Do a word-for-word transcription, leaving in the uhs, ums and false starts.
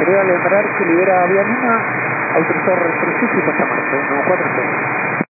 Quería lembrar que libera vía Lima, autorizar retroceso y pasamarse, no cuatro seis.